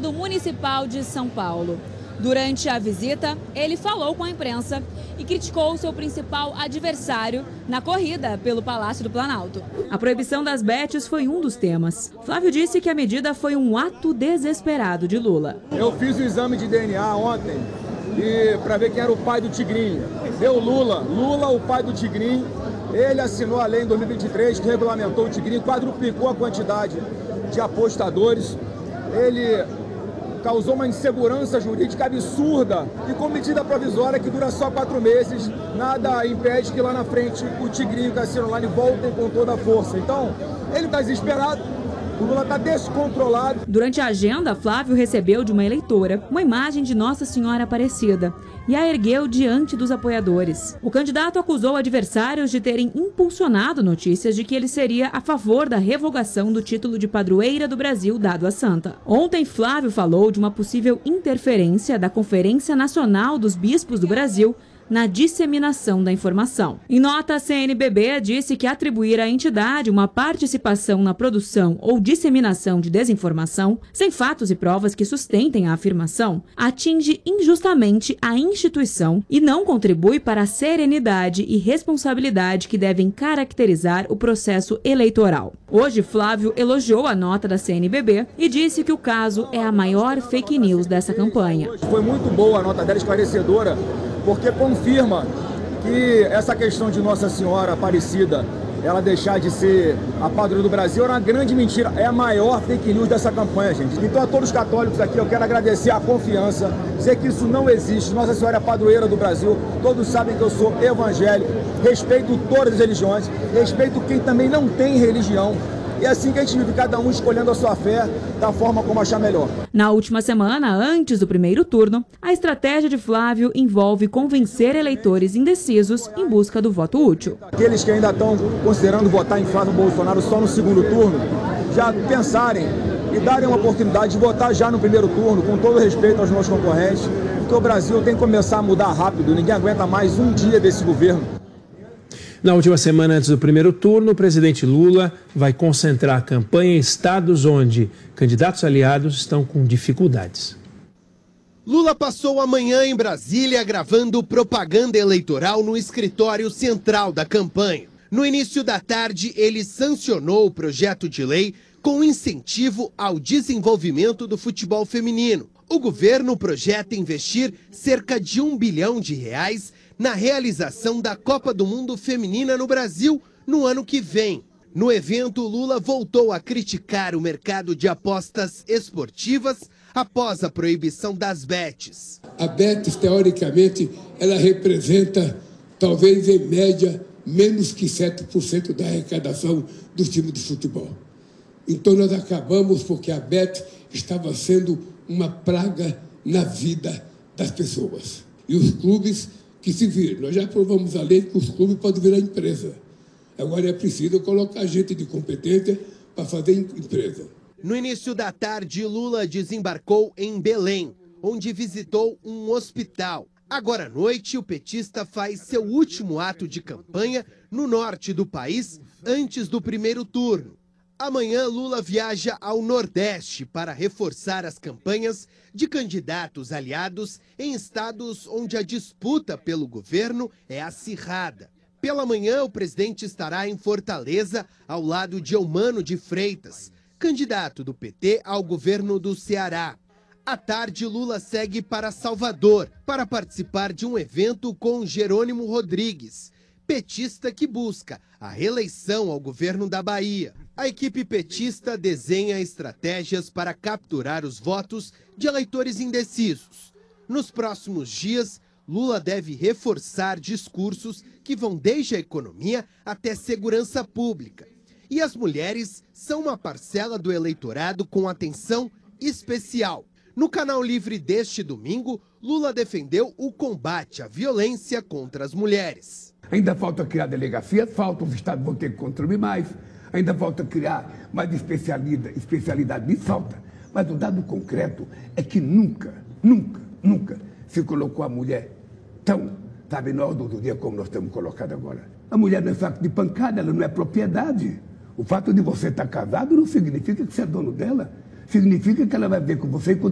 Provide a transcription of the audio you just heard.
Estado Municipal de São Paulo. Durante a visita, ele falou com a imprensa e criticou seu principal adversário na corrida pelo Palácio do Planalto. A proibição das bets foi um dos temas. Flávio disse que a medida foi um ato desesperado de Lula. Eu fiz o exame de DNA ontem para ver quem era o pai do Tigrinho. Deu Lula, o pai do Tigrinho. Ele assinou a lei em 2023 que regulamentou o Tigrinho, quadruplicou a quantidade de apostadores. Ele causou uma insegurança jurídica absurda e com medida provisória que dura só 4 meses, nada impede que lá na frente o Tigrinho e o Cassino Online voltem com toda a força. Então, ele está desesperado, o Lula está descontrolado. Durante a agenda, Flávio recebeu de uma eleitora uma imagem de Nossa Senhora Aparecida e a ergueu diante dos apoiadores. O candidato acusou adversários de terem impulsionado notícias de que ele seria a favor da revogação do título de padroeira do Brasil dado à santa. Ontem, Flávio falou de uma possível interferência da Conferência Nacional dos Bispos do Brasil na disseminação da informação. Em nota, a CNBB disse que atribuir à entidade uma participação na produção ou disseminação de desinformação, sem fatos e provas que sustentem a afirmação, atinge injustamente a instituição e não contribui para a serenidade e responsabilidade que devem caracterizar o processo eleitoral. Hoje, Flávio elogiou a nota da CNBB e disse que o caso é a maior fake news dessa campanha. Foi muito boa a nota dela, esclarecedora, porque confirma que essa questão de Nossa Senhora Aparecida, ela deixar de ser a padroeira do Brasil, era uma grande mentira. É a maior fake news dessa campanha, gente. Então, a todos os católicos aqui, eu quero agradecer a confiança, dizer que isso não existe. Nossa Senhora é a padroeira do Brasil. Todos sabem que eu sou evangélico, respeito todas as religiões, respeito quem também não tem religião. E é assim que a gente vive, cada um escolhendo a sua fé da forma como achar melhor. Na última semana, antes do primeiro turno, a estratégia de Flávio envolve convencer eleitores indecisos em busca do voto útil. Aqueles que ainda estão considerando votar em Flávio Bolsonaro só no segundo turno, já pensarem e darem uma oportunidade de votar já no primeiro turno, com todo respeito aos meus concorrentes, porque o Brasil tem que começar a mudar rápido, ninguém aguenta mais um dia desse governo. Na última semana antes do primeiro turno, o presidente Lula vai concentrar a campanha em estados onde candidatos aliados estão com dificuldades. Lula passou a manhã em Brasília gravando propaganda eleitoral no escritório central da campanha. No início da tarde, ele sancionou o projeto de lei com incentivo ao desenvolvimento do futebol feminino. O governo projeta investir cerca de R$1 bilhão na realização da Copa do Mundo Feminina no Brasil no ano que vem. No evento, Lula voltou a criticar o mercado de apostas esportivas após a proibição das bets. A bet, teoricamente, ela representa, talvez em média, menos que 7% da arrecadação dos times de futebol. Então nós acabamos porque a bet estava sendo uma praga na vida das pessoas. E os clubes que se viram. Nós já aprovamos a lei que os clubes podem virar empresa. Agora é preciso colocar gente de competência para fazer empresa. No início da tarde, Lula desembarcou em Belém, onde visitou um hospital. Agora à noite, o petista faz seu último ato de campanha no norte do país, antes do primeiro turno. Amanhã, Lula viaja ao Nordeste para reforçar as campanhas de candidatos aliados em estados onde a disputa pelo governo é acirrada. Pela manhã, o presidente estará em Fortaleza, ao lado de Eumano de Freitas, candidato do PT ao governo do Ceará. À tarde, Lula segue para Salvador para participar de um evento com Jerônimo Rodrigues, petista que busca a reeleição ao governo da Bahia. A equipe petista desenha estratégias para capturar os votos de eleitores indecisos. Nos próximos dias, Lula deve reforçar discursos que vão desde a economia até segurança pública. E as mulheres são uma parcela do eleitorado com atenção especial. No Canal Livre deste domingo, Lula defendeu o combate à violência contra as mulheres. Ainda falta criar delegacia, falta, os estados vão ter que construir mais. Ainda falta criar mais especialidade, me falta. Mas o dado concreto é que nunca se colocou a mulher tão, sabe, na ordem do dia como nós estamos colocados agora. A mulher não é saco de pancada, ela não é propriedade. O fato de você estar casado não significa que você é dono dela. Significa que ela vai ver com você